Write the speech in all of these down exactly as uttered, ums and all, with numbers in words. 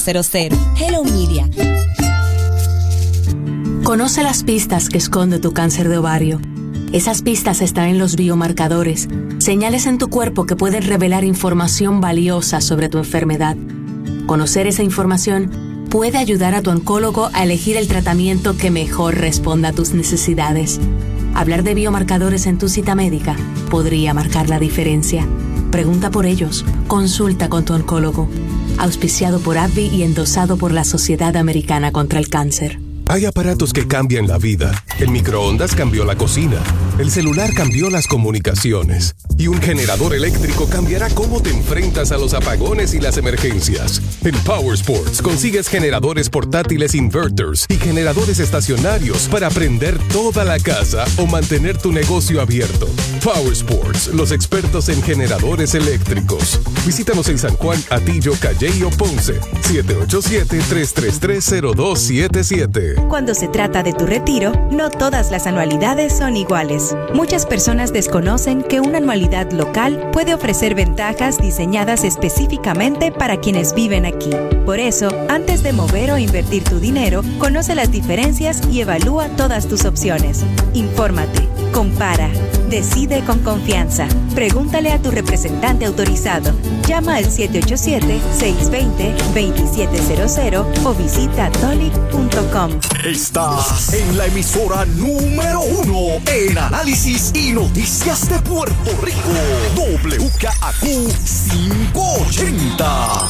cero cero. Hello Media. Conoce las pistas que esconde tu cáncer de ovario. Esas pistas están en los biomarcadores, señales en tu cuerpo que pueden revelar información valiosa sobre tu enfermedad. Conocer esa información puede ayudar a tu oncólogo a elegir el tratamiento que mejor responda a tus necesidades. Hablar de biomarcadores en tu cita médica podría marcar la diferencia. Pregunta por ellos. Consulta con tu oncólogo. Auspiciado por A B V I y endosado por la Sociedad Americana contra el Cáncer. Hay aparatos que cambian la vida. El microondas cambió la cocina. El celular cambió las comunicaciones. Y un generador eléctrico cambiará cómo te enfrentas a los apagones y las emergencias. En Power Sports consigues generadores portátiles inverters y generadores estacionarios para prender toda la casa o mantener tu negocio abierto. Power Sports, los expertos en generadores eléctricos. Visítanos en San Juan, Atillo, Calley o Ponce. siete ocho siete, tres tres tres, cero dos siete siete. Cuando se trata de tu retiro, no todas las anualidades son iguales. Muchas personas desconocen que una anualidad local puede ofrecer ventajas diseñadas específicamente para quienes viven aquí. Por eso, antes de mover o invertir tu dinero, conoce las diferencias y evalúa todas tus opciones. Infórmate, compara, decide con confianza. Pregúntale a tu representante autorizado. Llama al siete ocho siete, seis dos cero, dos siete cero cero o visita dolic punto com. Estás en la emisora número uno en análisis y noticias de Puerto Rico. W K A Q quinientos ochenta.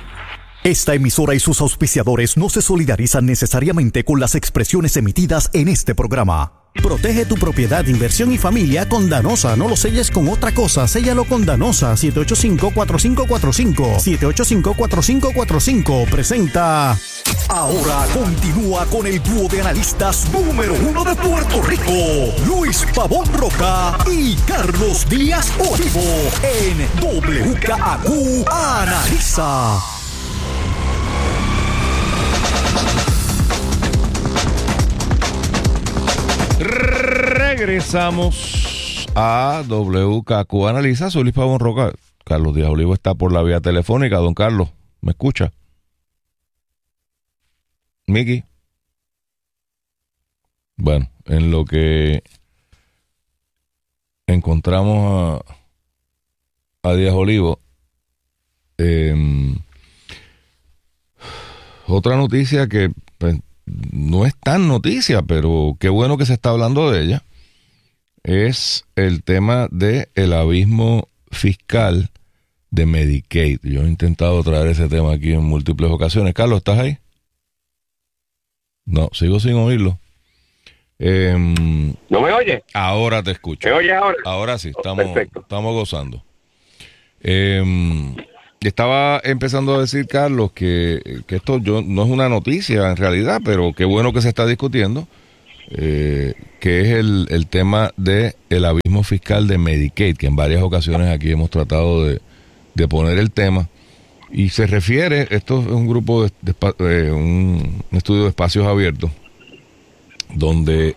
Esta emisora y sus auspiciadores no se solidarizan necesariamente con las expresiones emitidas en este programa. Protege tu propiedad, inversión y familia con Danosa. No lo selles con otra cosa, séllalo con Danosa. siete ocho cinco, cuatro cinco cuatro cinco. siete ocho cinco, cuatro cinco cuatro cinco. Presenta. Ahora continúa con el dúo de analistas número uno de Puerto Rico, Luis Pavón Roca y Carlos Díaz Olivo, en W K A Q Analiza. Regresamos a W K Q Analiza. Soy Luis Pavón Roca. Carlos Díaz Olivo está por la vía telefónica. Don Carlos, ¿me escucha? Miki. Bueno, en lo que encontramos a, a Díaz Olivo, eh, otra noticia que pues, no es tan noticia, pero qué bueno que se está hablando de ella, es el tema de el abismo fiscal de Medicaid. Yo he intentado traer ese tema aquí en múltiples ocasiones. Carlos, ¿estás ahí? No, sigo sin oírlo. Eh, ¿No me oye? Ahora te escucho. ¿Me oyes ahora? Ahora sí, estamos, Perfecto. estamos gozando. Eh, estaba empezando a decir, Carlos, que, que esto yo, no es una noticia en realidad, pero qué bueno que se está discutiendo, eh, que es el, el tema de el abismo fiscal de Medicaid, que en varias ocasiones aquí hemos tratado de, de poner el tema. Y se refiere, esto es un grupo, de, de, de un estudio de espacios abiertos, donde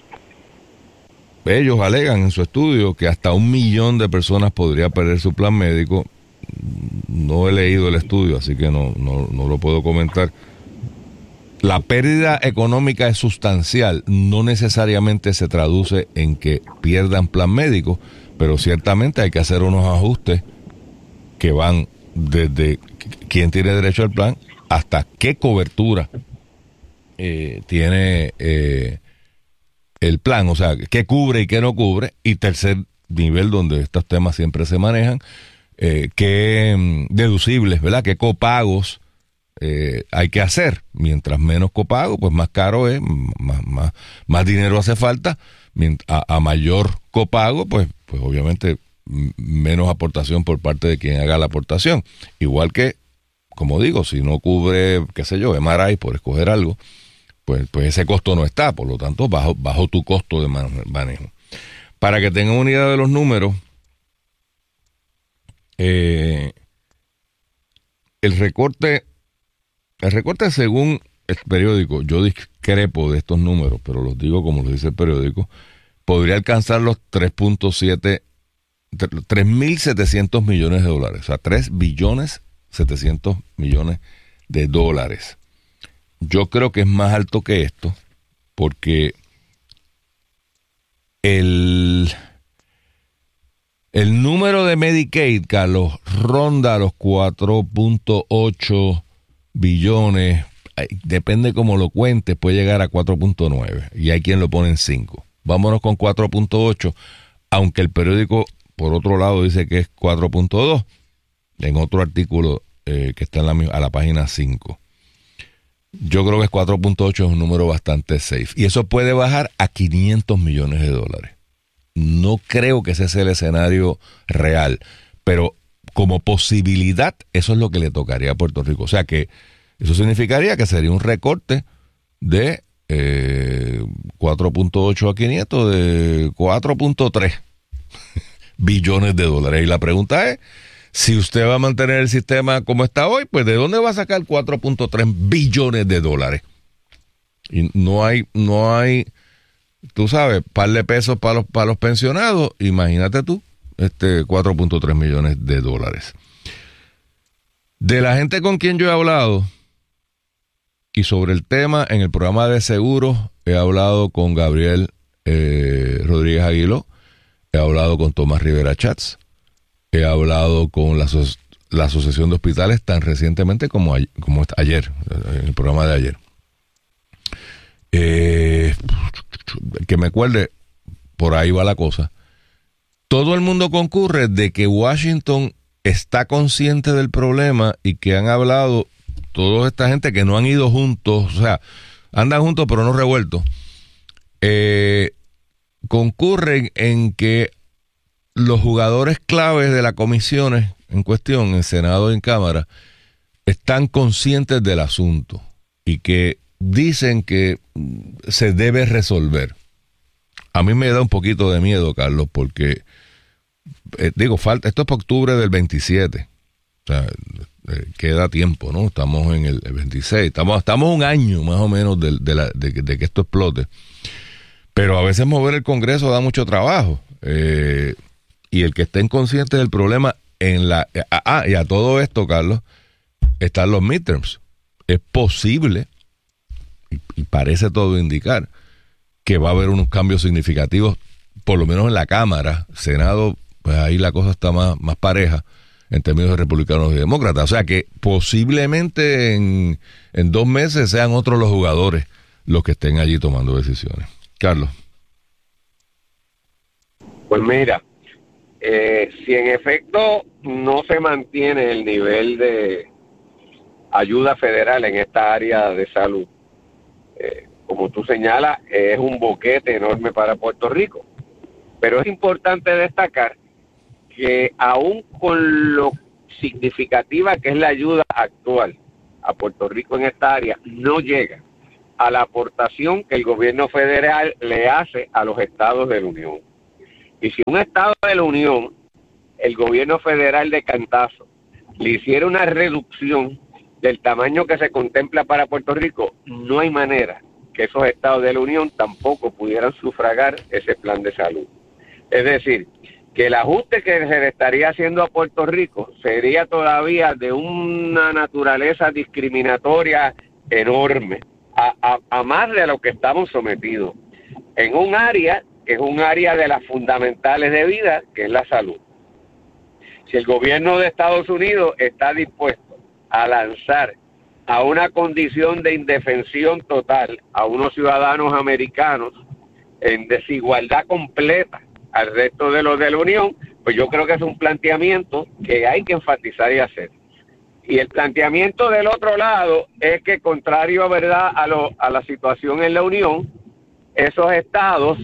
ellos alegan en su estudio que hasta un millón de personas podría perder su plan médico. No he leído el estudio, así que no, no, no lo puedo comentar. La pérdida económica es sustancial, no necesariamente se traduce en que pierdan plan médico, pero ciertamente hay que hacer unos ajustes que van desde quién tiene derecho al plan hasta qué cobertura eh, tiene eh, el plan, o sea, qué cubre y qué no cubre, y tercer nivel donde estos temas siempre se manejan, eh, qué mm, deducibles, ¿verdad? Qué copagos eh, hay que hacer. Mientras menos copago, pues más caro es, más, más, más dinero hace falta. A, a mayor copago, pues, pues obviamente menos aportación por parte de quien haga la aportación. Igual que, como digo, si no cubre, qué sé yo, M R I, por escoger algo, pues, pues ese costo no está, por lo tanto, bajo, bajo tu costo de manejo. Para que tengan una idea de los números, eh, el recorte, el recorte según el periódico, yo discrepo de estos números, pero los digo como lo dice el periódico, podría alcanzar los tres punto siete tres mil setecientos millones de dólares, o sea, tres billones setecientos millones de dólares. Yo creo que es más alto que esto, porque el, el número de Medicaid, Carlos, ronda los cuatro punto ocho billones. Depende cómo lo cuentes, puede llegar a cuatro punto nueve, y hay quien lo pone en cinco. Vámonos con cuatro punto ocho, aunque el periódico, por otro lado, dice que es cuatro punto dos, en otro artículo eh, que está en la, a la página cinco. Yo creo que cuatro punto ocho es un número bastante safe. Y eso puede bajar a quinientos millones de dólares. No creo que ese sea el escenario real, pero como posibilidad, eso es lo que le tocaría a Puerto Rico. O sea que eso significaría que sería un recorte de eh, cuatro punto ocho a quinientos, de cuatro punto tres billones de dólares. Y la pregunta es, si usted va a mantener el sistema como está hoy, pues ¿de dónde va a sacar cuatro punto tres billones de dólares? Y no hay, no hay, tú sabes, par de pesos para los, para los pensionados. Imagínate tú, este cuatro punto tres millones de dólares. De la gente con quien yo he hablado, y sobre el tema, en el programa de seguros, he hablado con Gabriel eh, Rodríguez Aguiló, he hablado con Tomás Rivera Chats, he hablado con la, aso- la Asociación de Hospitales tan recientemente como, a- como ayer, en el programa de ayer. Eh, que me acuerde, por ahí va la cosa. Todo el mundo concurre de que Washington está consciente del problema y que han hablado toda esta gente que no han ido juntos, o sea, andan juntos pero no revueltos, eh, concurren en que los jugadores claves de las comisiones en cuestión, en Senado y en Cámara, están conscientes del asunto y que dicen que se debe resolver. A mí me da un poquito de miedo, Carlos, porque, eh, digo, falta, esto es para octubre del veintisiete, o sea, eh, queda tiempo, ¿no? Estamos en el, el veintiséis, estamos, estamos un año más o menos de, de, la, de, de que esto explote, pero a veces mover el Congreso da mucho trabajo, eh, y el que estén conscientes del problema en la... Ah, y a todo esto, Carlos, están los midterms. Es posible, y, y parece todo indicar, que va a haber unos cambios significativos, por lo menos en la Cámara. Senado, pues ahí la cosa está más, más pareja en términos de republicanos y demócratas. O sea que posiblemente en, en dos meses sean otros los jugadores los que estén allí tomando decisiones. Carlos. Pues mira, eh, si en efecto no se mantiene el nivel de ayuda federal en esta área de salud, eh, como tú señalas, es un boquete enorme para Puerto Rico. Pero es importante destacar que aún con lo significativa que es la ayuda actual a Puerto Rico en esta área, no llega a la aportación que el gobierno federal le hace a los estados de la Unión. Y si un estado de la Unión, el gobierno federal de cantazo, le hiciera una reducción del tamaño que se contempla para Puerto Rico, no hay manera que esos estados de la Unión tampoco pudieran sufragar ese plan de salud. Es decir, que el ajuste que se le estaría haciendo a Puerto Rico sería todavía de una naturaleza discriminatoria enorme, a, a, a más de lo que estamos sometidos, en un área que es un área de las fundamentales de vida, que es la salud. Si el gobierno de Estados Unidos está dispuesto a lanzar a una condición de indefensión total a unos ciudadanos americanos en desigualdad completa al resto de los de la Unión, pues yo creo que es un planteamiento que hay que enfatizar y hacer. Y el planteamiento del otro lado es que, contrario, ¿verdad?, a, lo, a la situación en la Unión, esos estados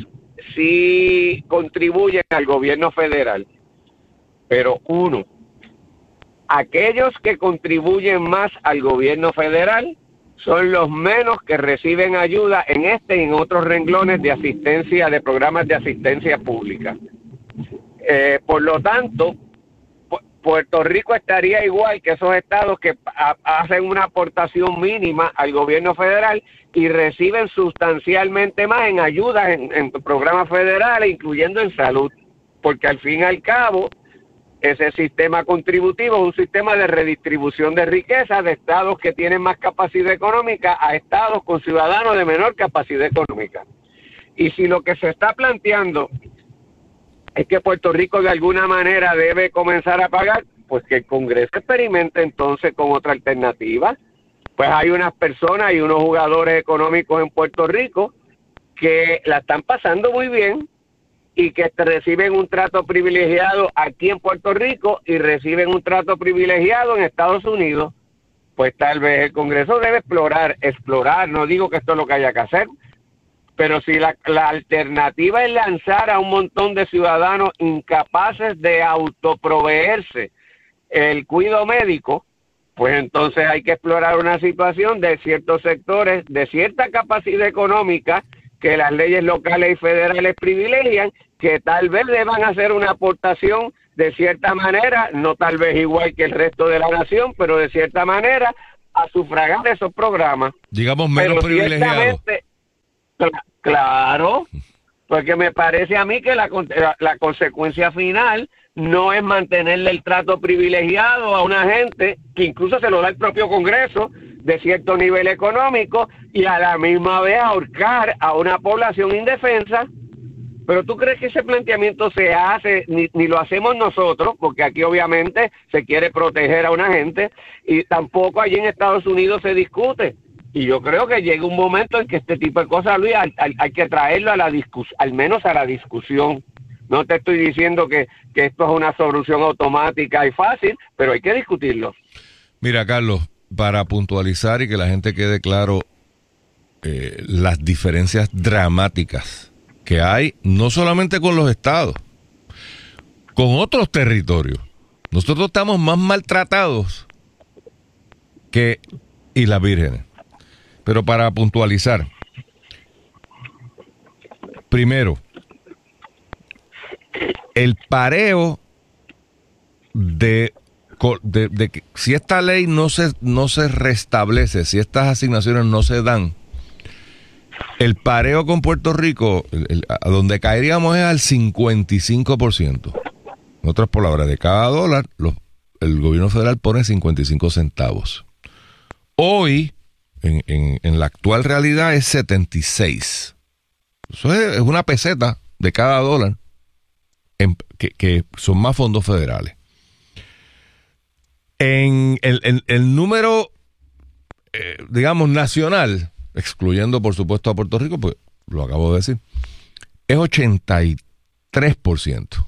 sí contribuyen al gobierno federal. Pero uno, aquellos que contribuyen más al gobierno federal son los menos que reciben ayuda en este y en otros renglones de asistencia, de programas de asistencia pública. Eh, por lo tanto, Pu- Puerto Rico estaría igual que esos estados que a- hacen una aportación mínima al gobierno federal y reciben sustancialmente más en ayudas en, en programas federales, incluyendo en salud, porque al fin y al cabo, ese sistema contributivo es un sistema de redistribución de riqueza de estados que tienen más capacidad económica a estados con ciudadanos de menor capacidad económica. Y si lo que se está planteando es que Puerto Rico de alguna manera debe comenzar a pagar, pues que el Congreso experimente entonces con otra alternativa. Pues hay unas personas y unos jugadores económicos en Puerto Rico que la están pasando muy bien y que reciben un trato privilegiado aquí en Puerto Rico y reciben un trato privilegiado en Estados Unidos. Pues tal vez el Congreso debe explorar, explorar, no digo que esto es lo que haya que hacer, pero si la, la alternativa es lanzar a un montón de ciudadanos incapaces de autoproveerse el cuidado médico, pues entonces hay que explorar una situación de ciertos sectores de cierta capacidad económica que las leyes locales y federales privilegian, que tal vez deban hacer una aportación de cierta manera, no tal vez igual que el resto de la nación, pero de cierta manera a sufragar esos programas. Digamos menos privilegiados. Claro, porque me parece a mí que la, la, la consecuencia final no es mantenerle el trato privilegiado a una gente que incluso se lo da el propio Congreso de cierto nivel económico y a la misma vez ahorcar a una población indefensa. Pero ¿tú crees que ese planteamiento se hace, ni, ni lo hacemos nosotros, porque aquí obviamente se quiere proteger a una gente, y tampoco allí en Estados Unidos se discute? Y yo creo que llega un momento en que este tipo de cosas, Luis, hay, hay, hay que traerlo a la discusión, al menos a la discusión. No te estoy diciendo que, que esto es una solución automática y fácil, pero hay que discutirlo. Mira, Carlos, para puntualizar y que la gente quede claro eh, las diferencias dramáticas que hay, no solamente con los estados, con otros territorios. Nosotros estamos más maltratados que Islas Vírgenes. Pero para puntualizar, primero, el pareo de, de, de que si esta ley no se, no se restablece, si estas asignaciones no se dan, el pareo con Puerto Rico, el, el, a donde caeríamos es al cincuenta y cinco por ciento. En otras palabras, de cada dólar, los, el gobierno federal pone cincuenta y cinco centavos. Hoy, en, en, en la actual realidad, es setenta y seis. Eso es, es una peseta de cada dólar. En, que, que son más fondos federales. En el, el, el número, eh, digamos, nacional, excluyendo por supuesto a Puerto Rico, pues lo acabo de decir, es ochenta y tres por ciento.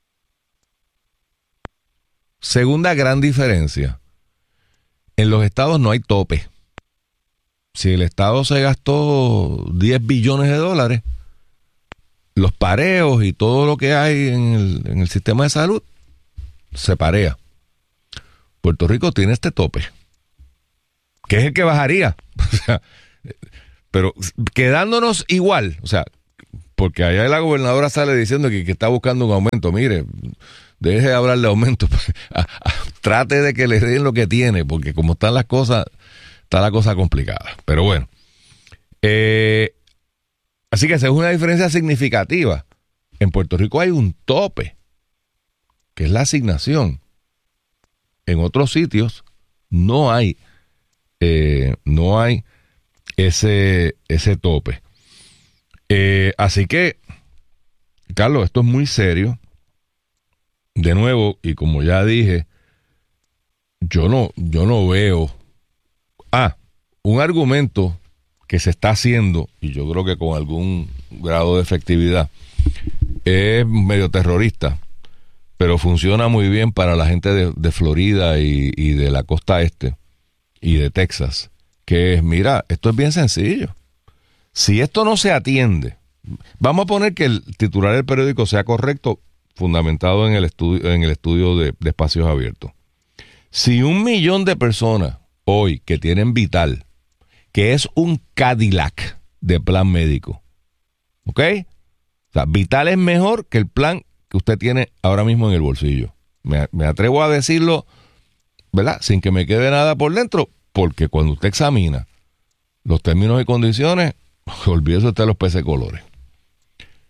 Segunda gran diferencia, en los estados no hay tope. Si el estado se gastó diez billones de dólares, los pareos y todo lo que hay en el, en el sistema de salud se parea. Puerto Rico tiene este tope, que es el que bajaría. O sea, pero quedándonos igual, o sea, porque allá la gobernadora sale diciendo que, que está buscando un aumento. Mire, deje de hablar de aumento. Trate de que le den lo que tiene, porque como están las cosas, está la cosa complicada. Pero bueno, eh... así que esa es una diferencia significativa. En Puerto Rico hay un tope, que es la asignación. En otros sitios no hay, eh, no hay ese, ese tope. Eh, así que, Carlos, esto es muy serio. De nuevo, y como ya dije, yo no, yo no veo ah, un argumento que se está haciendo, y yo creo que con algún grado de efectividad, es medio terrorista, pero funciona muy bien para la gente de, de Florida y, y de la costa este y de Texas, que es, mira, esto es bien sencillo. Si esto no se atiende, vamos a poner que el titular del periódico sea correcto, fundamentado en el estudio, en el estudio de, de espacios abiertos. Si un millón de personas hoy que tienen Vital, que es un Cadillac de plan médico, ¿ok? O sea, Vital es mejor que el plan que usted tiene ahora mismo en el bolsillo. Me, me atrevo a decirlo, ¿verdad? Sin que me quede nada por dentro, porque cuando usted examina los términos y condiciones, olvídese usted de los peces colores.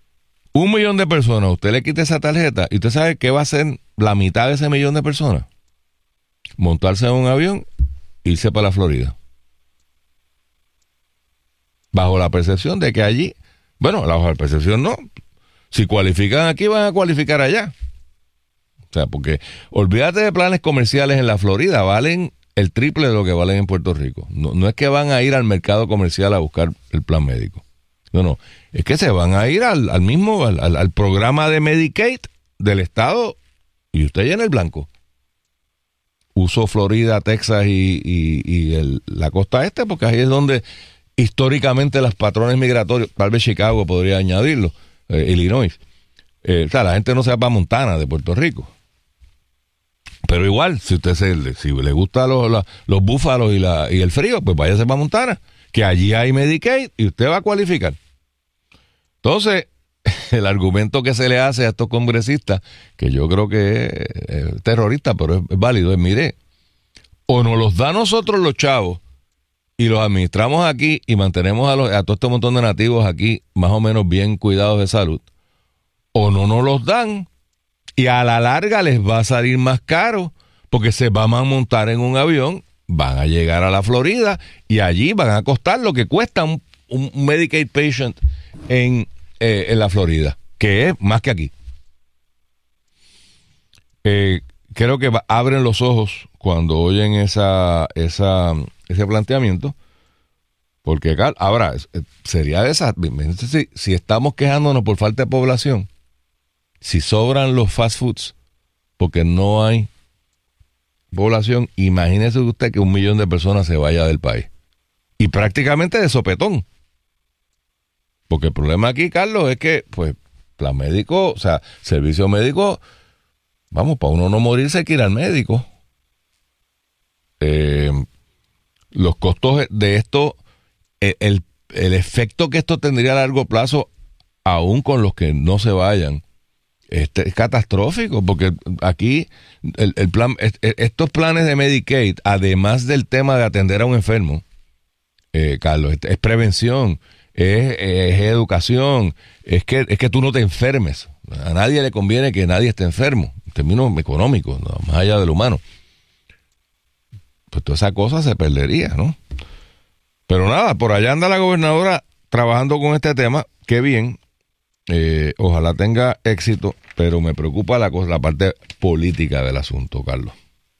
un millón de personas, usted le quita esa tarjeta y usted sabe qué va a hacer la mitad de ese millón de personas. Montarse en un avión e irse para la Florida. Bajo la percepción de que allí, bueno, bajo la percepción no. Si cualifican aquí, van a cualificar allá. O sea, porque olvídate de planes comerciales en la Florida, valen el triple de lo que valen en Puerto Rico. No, no es que van a ir al mercado comercial a buscar el plan médico. No, no. Es que se van a ir al, al mismo, al, al, al programa de Medicaid del Estado y usted llena el blanco. Uso Florida, Texas y, y, y el, la costa este, porque ahí es donde históricamente los patrones migratorios, tal vez Chicago podría añadirlo, eh, Illinois. Eh, o sea, la gente no se va para Montana de Puerto Rico. Pero igual, si usted se, si le gusta los, los, los búfalos y, la, y el frío, pues váyase para Montana, que allí hay Medicaid y usted va a cualificar. Entonces, el argumento que se le hace a estos congresistas, que yo creo que es, es terrorista, pero es, es válido, es, mire, o nos los da a nosotros los chavos y los administramos aquí y mantenemos a, los, a todo este montón de nativos aquí más o menos bien cuidados de salud, o no nos los dan y a la larga les va a salir más caro porque se van a montar en un avión, van a llegar a la Florida y allí van a costar lo que cuesta un, un Medicaid patient en, eh, en la Florida, que es más que aquí. Eh, creo que va, abren los ojos cuando oyen esa, esa, ese planteamiento, porque ahora sería de esas, si, si estamos quejándonos por falta de población, si sobran los fast foods porque no hay población, imagínese usted que un millón de personas se vaya del país y prácticamente de sopetón, porque el problema aquí, Carlos, es que pues plan médico, o sea, servicio médico, vamos, para uno no morirse hay que ir al médico. Eh, los costos de esto, el, el, el efecto que esto tendría a largo plazo, aún con los que no se vayan, este es catastrófico, porque aquí el, el plan, estos planes de Medicaid, además del tema de atender a un enfermo, eh, Carlos, es prevención, es, es educación, es que es que tú no te enfermes. A nadie le conviene que nadie esté enfermo, en términos económicos, no, más allá de lo humano. Pues toda esa cosa se perdería, ¿no? Pero nada, por allá anda la gobernadora trabajando con este tema, qué bien. Eh, ojalá tenga éxito, pero me preocupa la cosa, la parte política del asunto, Carlos.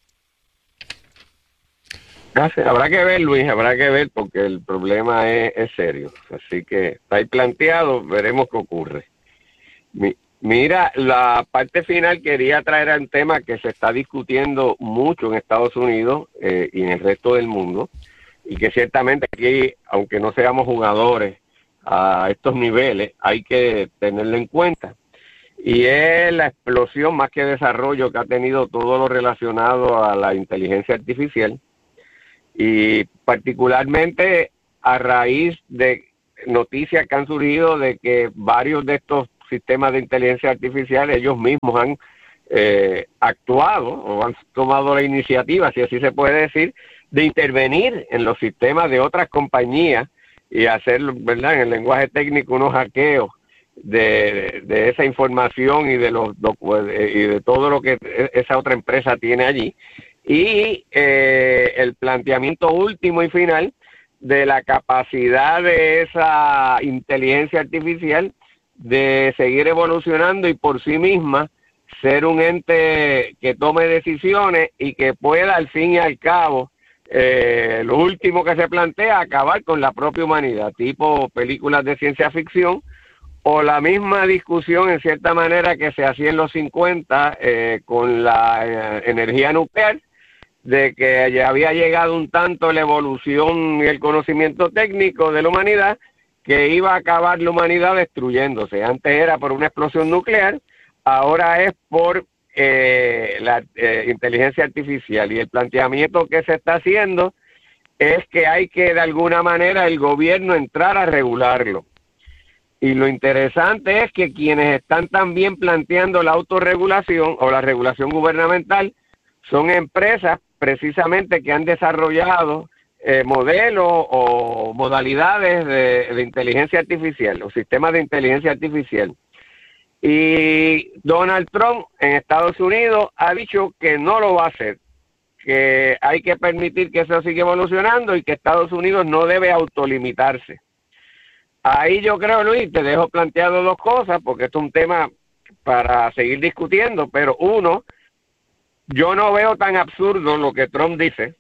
Gracias. Habrá que ver, Luis, habrá que ver, porque el problema es, es serio. Así que está ahí planteado, veremos qué ocurre. Mi, mira, la parte final quería traer a un tema que se está discutiendo mucho en Estados Unidos eh, y en el resto del mundo, y que ciertamente aquí, aunque no seamos jugadores a estos niveles, hay que tenerlo en cuenta, y es la explosión más que desarrollo que ha tenido todo lo relacionado a la inteligencia artificial, y particularmente a raíz de noticias que han surgido de que varios de estos sistemas de inteligencia artificial ellos mismos han eh, actuado o han tomado la iniciativa, si así se puede decir, de intervenir en los sistemas de otras compañías y hacer, ¿verdad?, en el lenguaje técnico, unos hackeos de, de esa información y de los y de todo lo que esa otra empresa tiene allí. Y eh, el planteamiento último y final de la capacidad de esa inteligencia artificial de seguir evolucionando y por sí misma ser un ente que tome decisiones y que pueda al fin y al cabo, Eh, lo último que se plantea, acabar con la propia humanidad, tipo películas de ciencia ficción, o la misma discusión en cierta manera que se hacía en los cincuenta eh, con la eh, energía nuclear, de que ya había llegado un tanto la evolución y el conocimiento técnico de la humanidad que iba a acabar la humanidad destruyéndose. Antes era por una explosión nuclear, ahora es por Eh, la eh, inteligencia artificial, y el planteamiento que se está haciendo es que hay que de alguna manera el gobierno entrar a regularlo, y lo interesante es que quienes están también planteando la autorregulación o la regulación gubernamental son empresas precisamente que han desarrollado eh, modelos o modalidades de, de inteligencia artificial o sistemas de inteligencia artificial. Y Donald Trump en Estados Unidos ha dicho que no lo va a hacer, que hay que permitir que eso siga evolucionando y que Estados Unidos no debe autolimitarse. Ahí yo creo, Luis, te dejo planteado dos cosas, porque esto es un tema para seguir discutiendo, pero uno, yo no veo tan absurdo lo que Trump dice,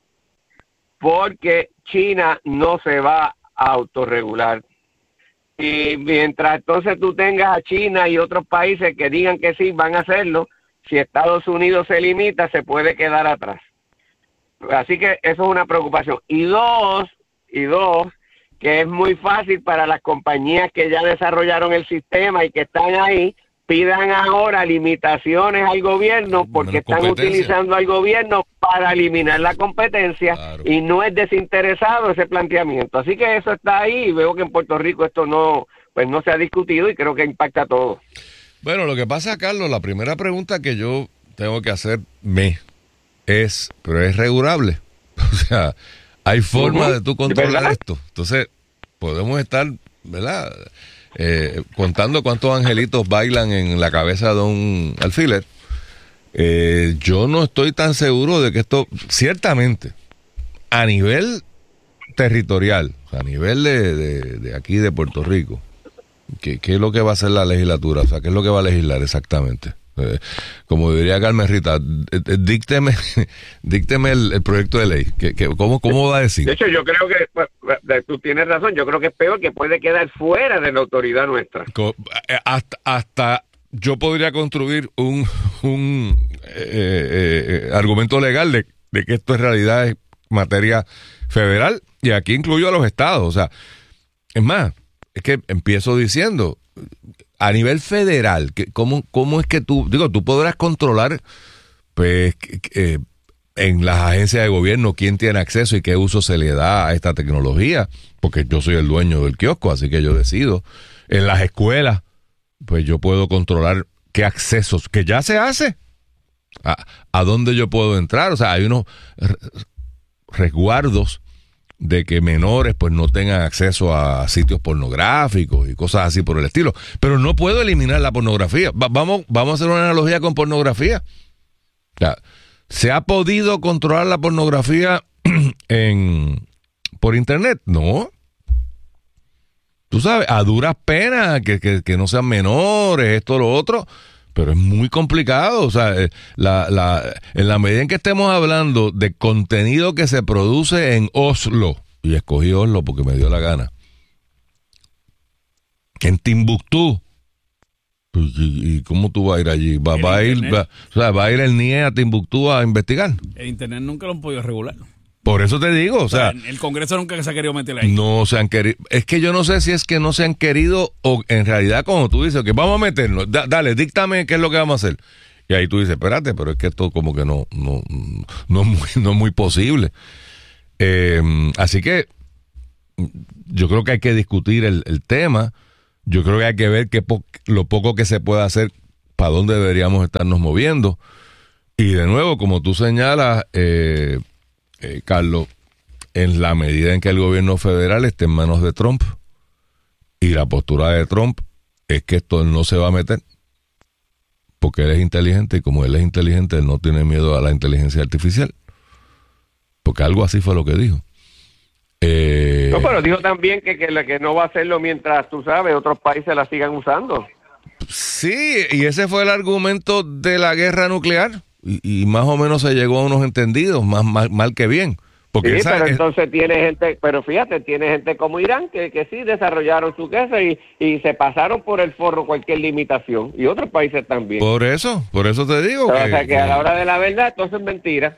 porque China no se va a autorregular. Y mientras entonces tú tengas a China y otros países que digan que sí, van a hacerlo, si Estados Unidos se limita, se puede quedar atrás. Así que eso es una preocupación. Y dos, y dos, que es muy fácil para las compañías que ya desarrollaron el sistema y que están ahí, pidan ahora limitaciones al gobierno porque están utilizando al gobierno para eliminar la competencia, claro. Y no es desinteresado ese planteamiento. Así que eso está ahí y veo que en Puerto Rico esto no, pues no se ha discutido y creo que impacta a todos. Bueno, lo que pasa, Carlos, la primera pregunta que yo tengo que hacerme es, ¿pero es regulable? O sea, ¿hay forma uh-huh. de tú controlar ¿verdad? Esto? Entonces, podemos estar, ¿verdad?, Eh, contando cuántos angelitos bailan en la cabeza de un alfiler. Eh, yo no estoy tan seguro de que esto, ciertamente, a nivel territorial, a nivel de, de, de aquí de Puerto Rico, ¿qué, ¿qué es lo que va a hacer la legislatura? O sea, ¿qué es lo que va a legislar exactamente? Eh, como diría Carmen Rita, dícteme, dícteme el, el proyecto de ley. ¿Qué, qué, cómo, ¿Cómo va a decir? De hecho, yo creo que, pues, tú tienes razón, yo creo que es peor, que puede quedar fuera de la autoridad nuestra. Hasta, hasta yo podría construir un, un eh, eh, argumento legal de, de que esto en realidad es materia federal, y aquí incluyo a los estados. O sea, es más, es que empiezo diciendo, a nivel federal, ¿cómo, cómo es que tú, digo, tú podrás controlar, pues, eh, en las agencias de gobierno quién tiene acceso y qué uso se le da a esta tecnología? Porque yo soy el dueño del kiosco, así que yo decido. En las escuelas, pues yo puedo controlar qué accesos, que ya se hace, a, a dónde yo puedo entrar. O sea, hay unos resguardos de que menores pues no tengan acceso a sitios pornográficos y cosas así por el estilo. Pero no puedo eliminar la pornografía. Va, vamos, vamos a hacer una analogía con pornografía. O sea, ¿se ha podido controlar la pornografía en por internet? No. Tú sabes, a duras penas, que, que, que no sean menores, esto, lo otro, pero es muy complicado. O sea, la, la, en la medida en que estemos hablando de contenido que se produce en Oslo, y escogí Oslo porque me dio la gana, en Timbuktu, ¿y, y cómo tú vas a ir allí? ¿Va, va, a, ir, va, o sea, ¿va a ir el N I E a Timbuktu a investigar? El internet nunca lo han podido regular. Por eso te digo, o sea, o sea, el Congreso nunca se ha querido meter ahí. No se han querido. Es que yo no sé si es que no se han querido o en realidad, como tú dices, que vamos a meternos, da, dale, díctame qué es lo que vamos a hacer. Y ahí tú dices, espérate, pero es que esto como que no no no es muy, no es muy posible. Eh, así que yo creo que hay que discutir el, el tema. Yo creo que hay que ver qué po- lo poco que se puede hacer, para dónde deberíamos estarnos moviendo. Y de nuevo, como tú señalas, eh, Eh, Carlos, en la medida en que el gobierno federal esté en manos de Trump, y la postura de Trump es que esto no se va a meter porque él es inteligente, y como él es inteligente, él no tiene miedo a la inteligencia artificial, porque algo así fue lo que dijo. Eh, no, pero dijo también que, que, que no va a hacerlo mientras, tú sabes, otros países la sigan usando. Sí, y ese fue el argumento de la guerra nuclear. Y, y más o menos se llegó a unos entendidos, más mal, mal que bien. Porque sí, esa, pero es, entonces tiene gente, pero fíjate, tiene gente como Irán que, que sí desarrollaron su guerra y, y se pasaron por el forro cualquier limitación, y otros países también. Por eso, por eso te digo. Pero, que, o sea que a la hora de la verdad, entonces es mentira.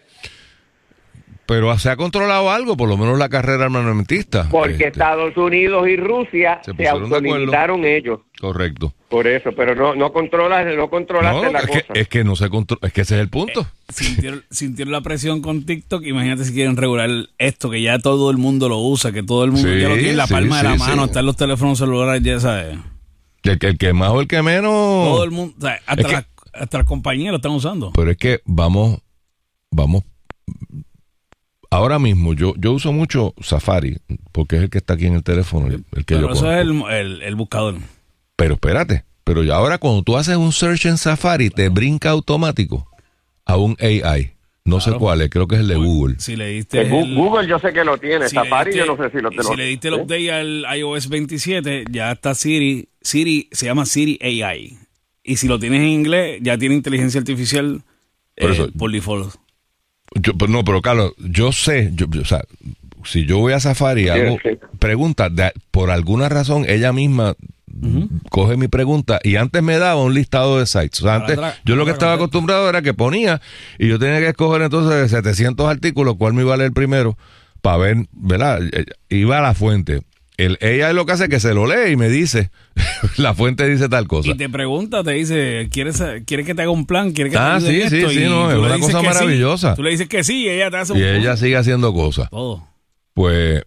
Pero se ha controlado algo, por lo menos la carrera armamentista. Porque este, Estados Unidos y Rusia se, se autolimitaron ellos. Correcto. Por eso, pero no no controlas, no controlaste no, la es cosa. Que, es que no se controla, es que ese es el punto. Eh, sintieron, sintieron la presión con TikTok. Imagínate si quieren regular esto, que ya todo el mundo lo usa, que todo el mundo sí, ya lo tiene en la sí, palma sí, de la sí, mano, sí. está en los teléfonos celulares, ya sabes. El, el que más o el que menos. Todo el mundo, o sea, hasta, que, la, hasta las compañías lo están usando. Pero es que vamos, vamos. Ahora mismo yo yo uso mucho Safari porque es el que está aquí en el teléfono, el, el que pero yo eso conozco. es el, el, el buscador. Pero espérate, pero ya ahora cuando tú haces un search en Safari, te brinca automático a un A I. No claro. sé cuál es, creo que es el de Google. Si le diste el, Google yo sé que lo tiene, si Safari diste, yo no sé si lo tiene. Si le diste el update al i O S veintisiete, ya está Siri, Siri se llama Siri A I. Y si lo tienes en inglés, ya tiene inteligencia artificial eh, por, eso, por default. Yo, no, pero Carlos, yo sé, yo, yo, o sea, si yo voy a Safari, hago sí, sí. preguntas, de, por alguna razón ella misma uh-huh. coge mi pregunta y antes me daba un listado de sites. O sea, antes tra- yo lo que estaba acostumbrado era que ponía y yo tenía que escoger entonces de setecientos artículos cuál me iba a leer primero para ver, ¿verdad? Iba a la fuente. El A I lo que hace es que se lo lee y me dice, la fuente dice tal cosa. Y te pregunta, te dice, ¿quieres, ¿quieres que te haga un plan? ¿Quieres que ah, te sí, sí, esto? sí, sí, no, es una cosa maravillosa. Sí. Tú le dices que sí y ella te hace un Y plan. ella sigue haciendo cosas. Todo. Pues,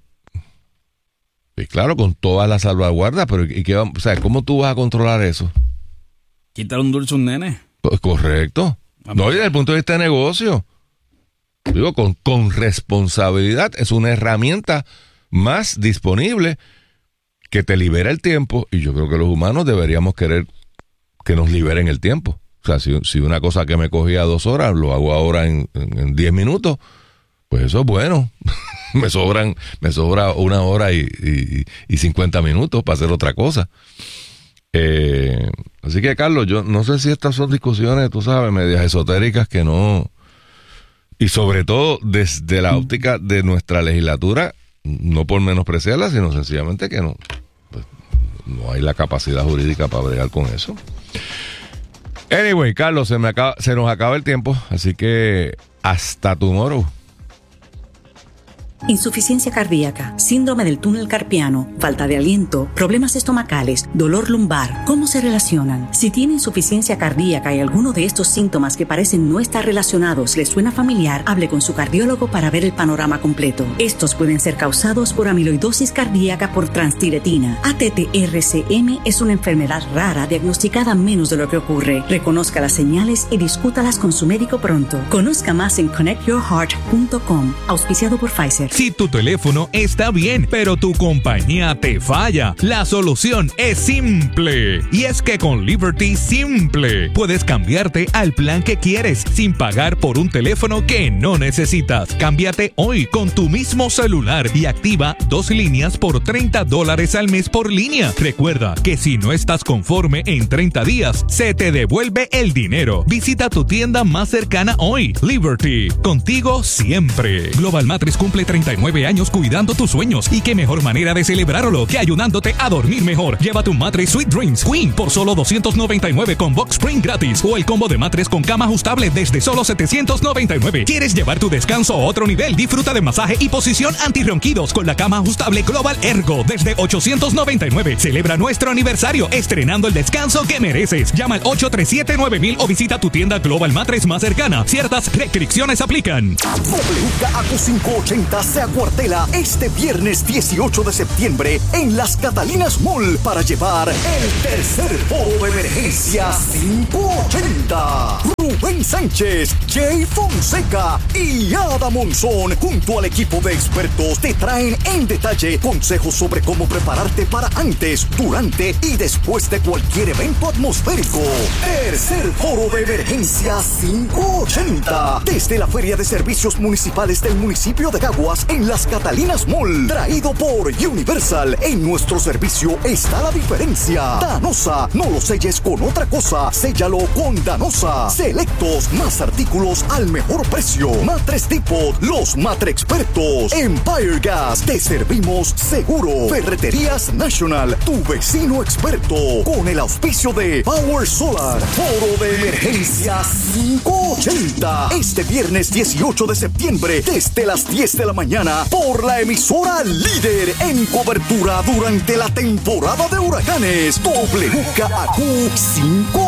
y claro, con todas las salvaguardas, pero ¿y qué, o sea, ¿cómo tú vas a controlar eso? Quitar un dulce a un nene. Pues correcto. Vamos. No, y desde el punto de vista de negocio, digo, con, con responsabilidad, es una herramienta más disponible que te libera el tiempo, y yo creo que los humanos deberíamos querer que nos liberen el tiempo. O sea, si, si una cosa que me cogía dos horas, lo hago ahora en, en, en diez minutos, pues eso es bueno. me sobran, me sobra una hora y, y, y cincuenta minutos para hacer otra cosa. Eh, así que, Carlos, yo no sé si estas son discusiones, tú sabes, medias esotéricas que no... Y sobre todo desde la óptica de nuestra legislatura, no por menospreciarla, sino sencillamente que no, pues, no hay la capacidad jurídica para bregar con eso. Anyway, Carlos, se, me acaba, se nos acaba el tiempo, así que hasta tomorrow. Insuficiencia cardíaca, síndrome del túnel carpiano, falta de aliento, problemas estomacales, dolor lumbar. ¿Cómo se relacionan? Si tiene insuficiencia cardíaca y alguno de estos síntomas que parecen no estar relacionados le suena familiar, hable con su cardiólogo para ver el panorama completo. Estos pueden ser causados por amiloidosis cardíaca por transtiretina. A T T R C M es una enfermedad rara diagnosticada menos de lo que ocurre. Reconozca las señales y discútalas con su médico pronto. Conozca más en connect your heart punto com, auspiciado por Pfizer. Si tu teléfono está bien, pero tu compañía te falla, la solución es simple. Y es que con Liberty Simple puedes cambiarte al plan que quieres sin pagar por un teléfono que no necesitas. Cámbiate hoy con tu mismo celular y activa dos líneas por treinta dólares al mes por línea. Recuerda que si no estás conforme en treinta días, se te devuelve el dinero. Visita tu tienda más cercana hoy. Liberty, contigo siempre. Global Matrix cumple treinta y nueve años cuidando tus sueños, y qué mejor manera de celebrarlo que ayudándote a dormir mejor. Lleva tu matres Sweet Dreams Queen por solo doscientos noventa y nueve con Box Spring gratis, o el combo de matres con cama ajustable desde solo setecientos noventa y nueve. ¿Quieres llevar tu descanso a otro nivel? Disfruta de masaje y posición antirronquidos con la cama ajustable Global Ergo desde ochocientos noventa y nueve. Celebra nuestro aniversario estrenando el descanso que mereces. Llama al ocho tres siete nueve mil o visita tu tienda Global Matres más cercana. Ciertas restricciones aplican. W K A Q quinientos ochenta se acuartela este viernes dieciocho de septiembre en Las Catalinas Mall para llevar el tercer foro de emergencia quinientos ochenta. Rubén Sánchez, Jay Fonseca y Ada Monzón, junto al equipo de expertos, te traen en detalle consejos sobre cómo prepararte para antes, durante y después de cualquier evento atmosférico. Tercer foro de emergencia quinientos ochenta, desde la Feria de Servicios Municipales del municipio de Caguas en Las Catalinas Mall, traído por Universal. En nuestro servicio está la diferencia. Danosa, no lo selles con otra cosa, séllalo con Danosa. Selectos, más artículos al mejor precio. Matres Depot, los matre expertos. Empire Gas, te servimos seguro. Ferreterías National, tu vecino experto. Con el auspicio de Power Solar. Foro de emergencia quinientos ochenta, este viernes dieciocho de septiembre desde las diez de la mañana por la emisora líder en cobertura durante la temporada de huracanes, W K A Q quinientos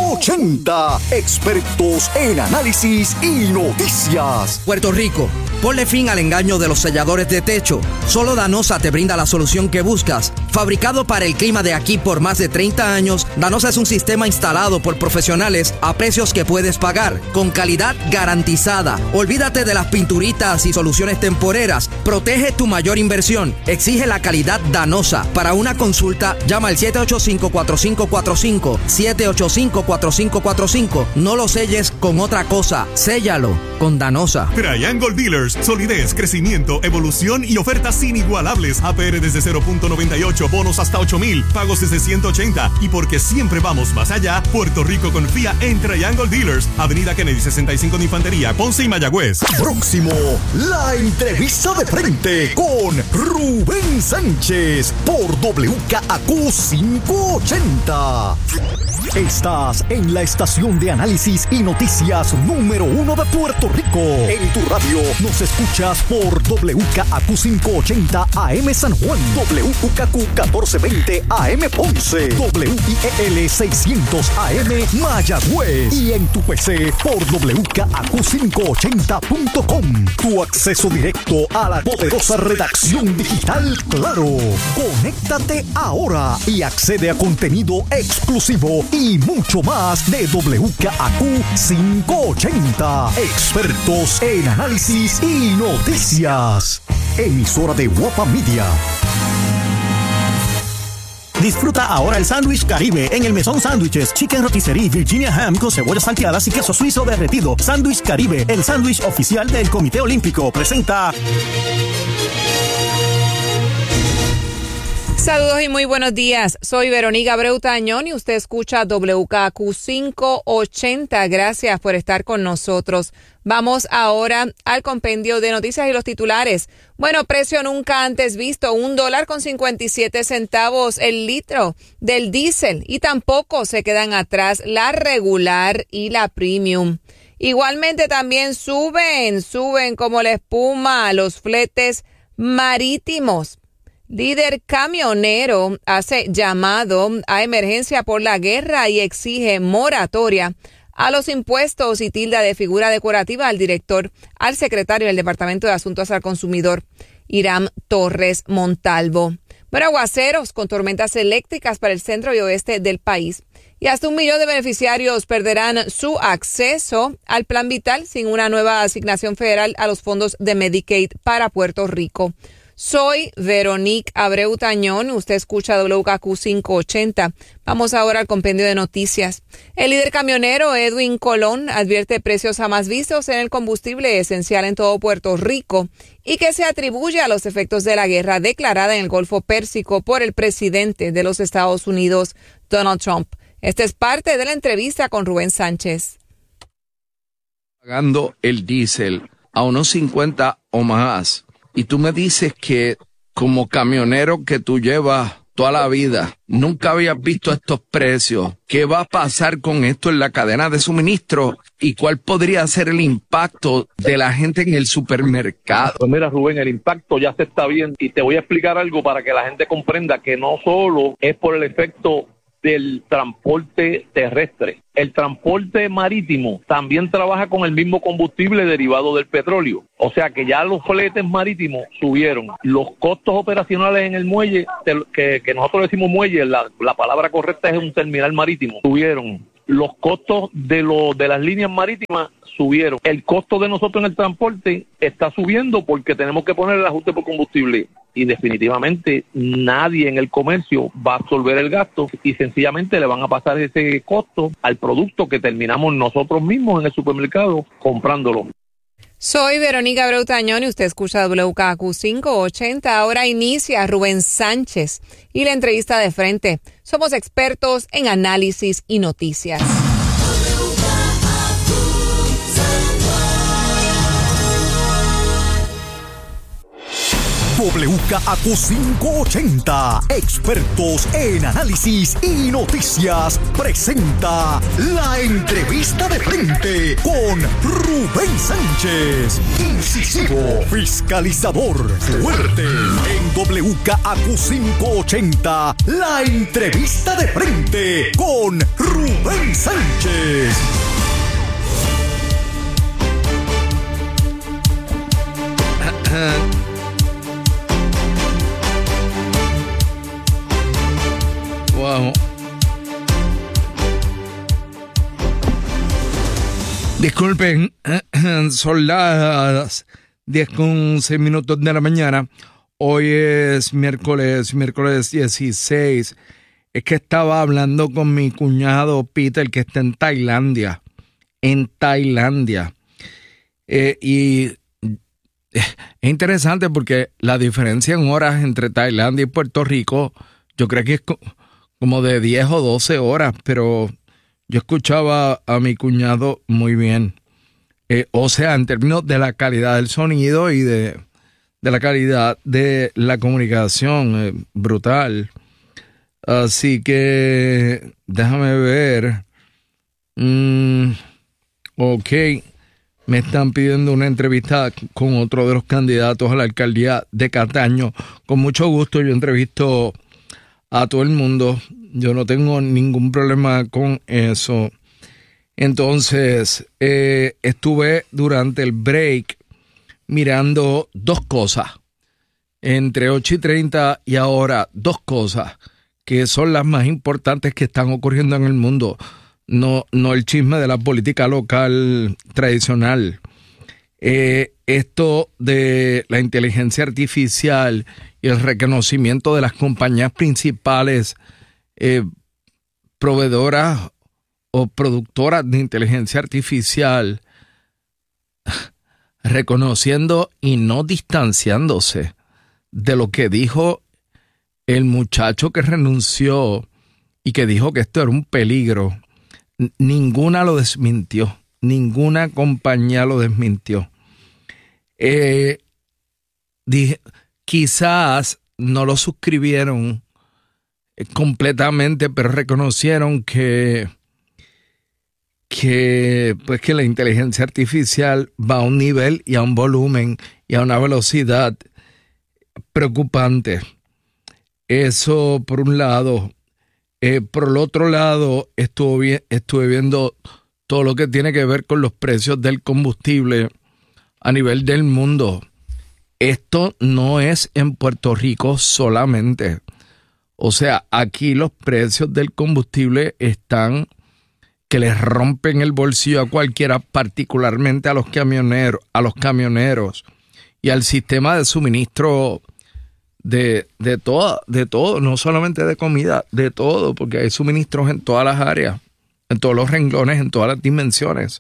ochenta. Expertos en análisis y noticias. Puerto Rico, ponle fin al engaño de los selladores de techo. Solo Danosa te brinda la solución que buscas. Fabricado para el clima de aquí por más de treinta años, Danosa es un sistema instalado por profesionales a precios que puedes pagar, con calidad garantizada. Olvídate de las pinturitas y soluciones temporeras. Protege tu mayor inversión. Exige la calidad Danosa. Para una consulta, llama al siete ocho cinco, cuatro cinco cuatro cinco, siete ocho cinco, cuatro cinco cuatro cinco. No lo selles con otra cosa. Séllalo con Danosa. Triangle Dealers. Solidez, crecimiento, evolución y ofertas inigualables. A P R desde cero punto noventa y ocho, bonos hasta ocho mil, pagos desde ciento ochenta. Y porque siempre vamos más allá, Puerto Rico confía en Triangle Dealers. Avenida Kennedy sesenta y cinco de Infantería, Ponce y Mayagüez. Próximo, la entrevista de frente con Rubén Sánchez por W K A Q quinientos ochenta. Estás en la estación de análisis y noticias número uno de Puerto Rico. En tu radio nos escuchas por W K A Q quinientos ochenta A M San Juan, W K Q catorce veinte A M Ponce, W I E L seiscientos A M Mayagüez y en tu P C por W K A Q quinientos ochenta punto com. Tu acceso directo a la poderosa redacción digital Claro. Conéctate ahora y accede a contenido exclusivo y mucho más de W K A Q quinientos ochenta. Expertos en análisis y noticias. Emisora de Guapa Media. Disfruta ahora el sándwich Caribe en el Mesón Sándwiches, Chicken Rotisserie, Virginia Ham con cebollas salteadas y queso suizo derretido. Sándwich Caribe, el sándwich oficial del Comité Olímpico, presenta. Saludos y muy buenos días. Soy Verónica Abreu Tañón y usted escucha W K A Q quinientos ochenta. Gracias por estar con nosotros. Vamos ahora al compendio de noticias y los titulares. Bueno, precio nunca antes visto, un dólar con cincuenta y siete centavos el litro del diésel y tampoco se quedan atrás la regular y la premium. Igualmente también suben, suben como la espuma los fletes marítimos. Líder camionero hace llamado a emergencia por la guerra y exige moratoria a los impuestos y tilda de figura decorativa al director, al secretario del Departamento de Asuntos al Consumidor, Irán Torres Montalvo. Bueno, aguaceros con tormentas eléctricas para el centro y oeste del país. Y hasta un millón de beneficiarios perderán su acceso al Plan Vital sin una nueva asignación federal a los fondos de Medicaid para Puerto Rico. Soy Verónica Abreu Tañón, usted escucha W K Q quinientos ochenta. Vamos ahora al compendio de noticias. El líder camionero Edwin Colón advierte precios jamás vistos en el combustible esencial en todo Puerto Rico y que se atribuye a los efectos de la guerra declarada en el Golfo Pérsico por el presidente de los Estados Unidos, Donald Trump. Esta es parte de la entrevista con Rubén Sánchez. Pagando el diésel a unos cincuenta o más. Y tú me dices que como camionero que tú llevas toda la vida, nunca habías visto estos precios. ¿Qué va a pasar con esto en la cadena de suministro? ¿Y cuál podría ser el impacto de la gente en el supermercado? Pues mira, Rubén, el impacto ya se está viendo. Y te voy a explicar algo para que la gente comprenda que no solo es por el efecto del transporte terrestre. El transporte marítimo también trabaja con el mismo combustible derivado del petróleo. O sea que ya los fletes marítimos subieron. Los costos operacionales en el muelle, que, que nosotros decimos muelle, la, la palabra correcta es un terminal marítimo, subieron. Los costos de, lo, de las líneas marítimas subieron. El costo de nosotros en el transporte está subiendo porque tenemos que poner el ajuste por combustible. Y definitivamente nadie en el comercio va a absorber el gasto y sencillamente le van a pasar ese costo al producto que terminamos nosotros mismos en el supermercado comprándolo. Soy Verónica Abreu Tañón y usted escucha W K A Q quinientos ochenta. Ahora inicia Rubén Sánchez y la entrevista de frente. Somos expertos en análisis y noticias. W K A Q quinientos ochenta, expertos en análisis y noticias, presenta la entrevista de frente con Rubén Sánchez, incisivo, fiscalizador, fuerte. En W K A Q quinientos ochenta, la entrevista de frente con Rubén Sánchez. Wow. Disculpen, son las diez con seis minutos de la mañana. Hoy es miércoles, miércoles dieciséis. Es que estaba hablando con mi cuñado Peter, que está en Tailandia. En Tailandia. Eh, y es interesante porque la diferencia en horas entre Tailandia y Puerto Rico, yo creo que es como de diez o doce horas, pero yo escuchaba a mi cuñado muy bien. Eh, o sea, en términos de la calidad del sonido y de, de la calidad de la comunicación, eh, brutal. Así que déjame ver. Mm, ok. Me están pidiendo una entrevista con otro de los candidatos a la alcaldía de Cataño. Con mucho gusto, yo entrevisto a todo el mundo. Yo no tengo ningún problema con eso. Entonces, eh, estuve durante el break mirando dos cosas. Entre ocho y treinta y ahora, dos cosas que son las más importantes que están ocurriendo en el mundo. No, no el chisme de la política local tradicional. Eh, esto de la inteligencia artificial y el reconocimiento de las compañías principales eh, proveedoras o productoras de inteligencia artificial reconociendo y no distanciándose de lo que dijo el muchacho que renunció y que dijo que esto era un peligro. Ninguna lo desmintió, ninguna compañía lo desmintió. Eh, dije, quizás no lo suscribieron completamente, pero reconocieron que, que, pues que la inteligencia artificial va a un nivel y a un volumen y a una velocidad preocupante. Eso por un lado. Eh, por el otro lado, estuve, estuve viendo todo lo que tiene que ver con los precios del combustible a nivel del mundo. Esto no es en Puerto Rico solamente. O sea, aquí los precios del combustible están que les rompen el bolsillo a cualquiera, particularmente a los camioneros, a los camioneros y al sistema de suministro de, de todo, de todo, no solamente de comida, de todo, porque hay suministros en todas las áreas, en todos los renglones, en todas las dimensiones.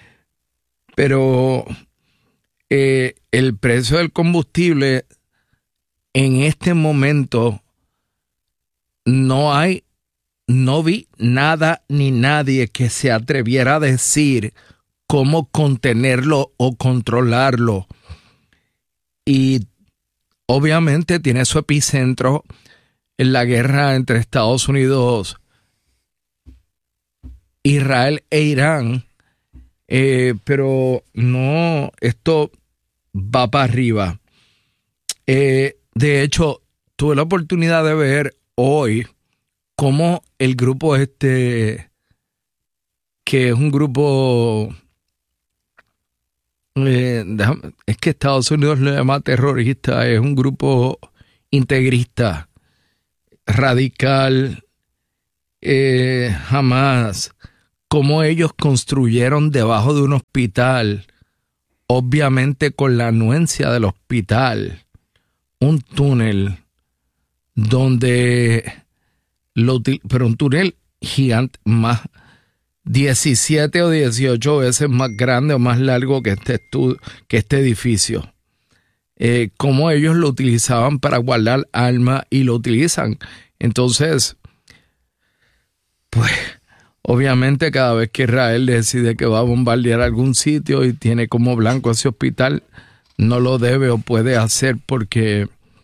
Pero eh, el precio del combustible en este momento no hay, no vi nada ni nadie que se atreviera a decir cómo contenerlo o controlarlo. Y obviamente tiene su epicentro en la guerra entre Estados Unidos, Israel e Irán. Eh, pero no, esto va para arriba. Eh, de hecho, tuve la oportunidad de ver hoy cómo el grupo este, que es un grupo, eh, déjame, es que Estados Unidos lo llama terrorista, es un grupo integrista, radical, eh, Hamas, cómo ellos construyeron debajo de un hospital, obviamente con la anuencia del hospital, un túnel donde, lo, pero un túnel gigante, más diecisiete o dieciocho veces más grande o más largo que este, estudio, que este edificio. Eh, cómo ellos lo utilizaban para guardar armas y lo utilizan. Entonces, pues, obviamente cada vez que Israel decide que va a bombardear algún sitio y tiene como blanco ese hospital, no lo debe o puede hacer porque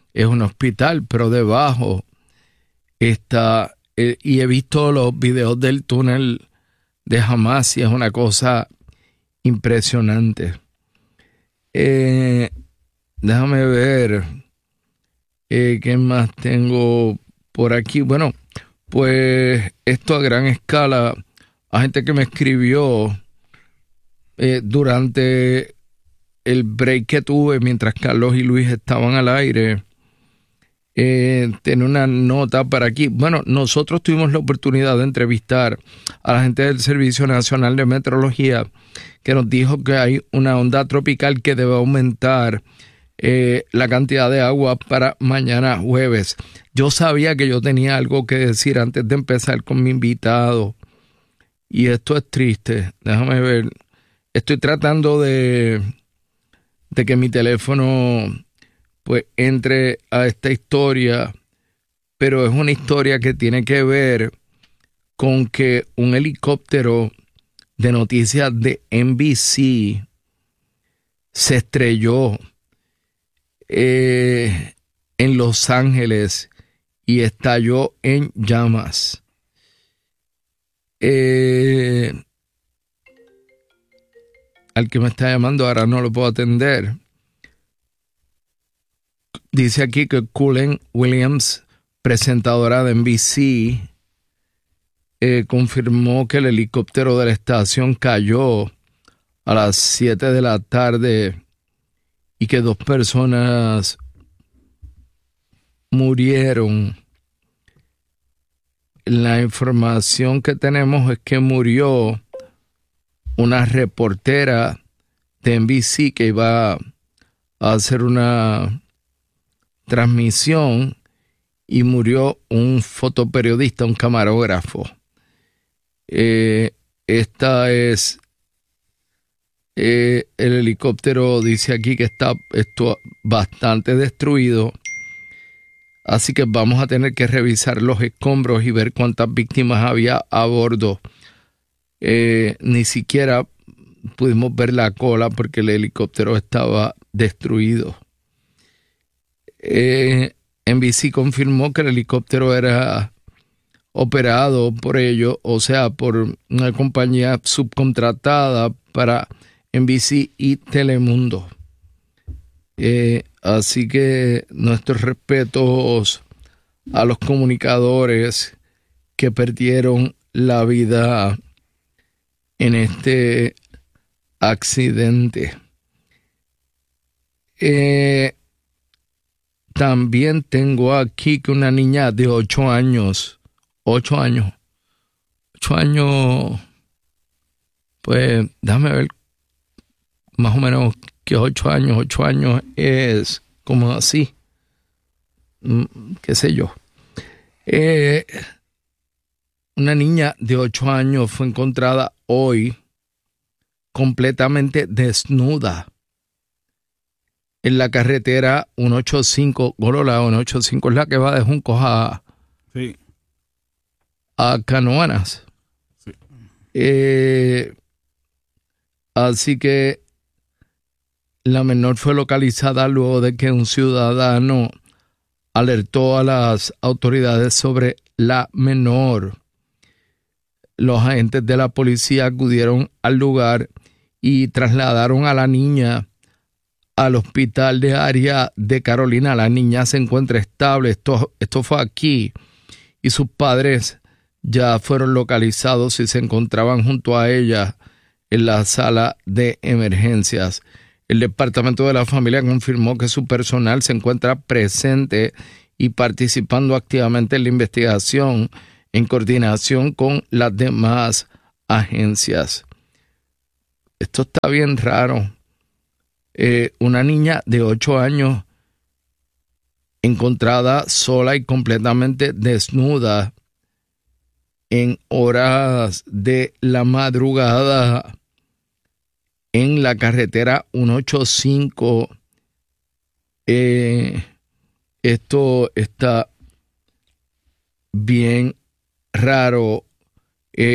es un hospital, pero debajo está, eh, y he visto los videos del túnel de Hamas y es una cosa impresionante. Eh, déjame ver eh, qué más tengo por aquí. Bueno, pues esto a gran escala, a gente que me escribió eh, durante el break que tuve mientras Carlos y Luis estaban al aire. Eh, tiene una nota para aquí. Bueno, nosotros tuvimos la oportunidad de entrevistar a la gente del Servicio Nacional de Meteorología, que nos dijo que hay una onda tropical que debe aumentar eh, la cantidad de agua para mañana jueves. Yo sabía que yo tenía algo que decir antes de empezar con mi invitado, y esto es triste. Déjame ver. Estoy tratando de, de que mi teléfono pues entre a esta historia, pero es una historia que tiene que ver con que un helicóptero de noticias de N B C se estrelló eh, en Los Ángeles y estalló en llamas. Eh, al que me está llamando ahora no lo puedo atender. Dice aquí que Cullen Williams, presentadora de N B C, eh, confirmó que el helicóptero de la estación cayó a las siete de la tarde y que dos personas murieron. La información que tenemos es que murió una reportera de N B C que iba a hacer una transmisión y murió un fotoperiodista, un camarógrafo. Eh, esta es eh, el helicóptero, dice aquí que está esto bastante destruido, así que vamos a tener que revisar los escombros y ver cuántas víctimas había a bordo. Eh, ni siquiera pudimos ver la cola porque el helicóptero estaba destruido. Eh, N B C confirmó que el helicóptero era operado por ellos, o sea, por una compañía subcontratada para N B C y Telemundo. Eh, así que nuestros respetos a los comunicadores que perdieron la vida en este accidente. Eh, También tengo aquí que una niña de ocho años, ocho años, ocho años, pues déjame ver más o menos que ocho años, ocho años es como así, qué sé yo. Eh, una niña de ocho años fue encontrada hoy completamente desnuda en la carretera ciento ochenta y cinco, Golola ciento ochenta y cinco es la que va de Juncos a, sí. a Canoanas. Sí. Eh, así que la menor fue localizada luego de que un ciudadano alertó a las autoridades sobre la menor. Los agentes de la policía acudieron al lugar y trasladaron a la niña al hospital de área de Carolina. La niña se encuentra estable. Esto, esto fue aquí. Y sus padres ya fueron localizados y se encontraban junto a ella en la sala de emergencias. El Departamento de la Familia confirmó que su personal se encuentra presente y participando activamente en la investigación en coordinación con las demás agencias. Esto está bien raro. Eh, una niña de ocho años encontrada sola y completamente desnuda en horas de la madrugada en la carretera ciento ochenta y cinco. Eh, esto está bien raro.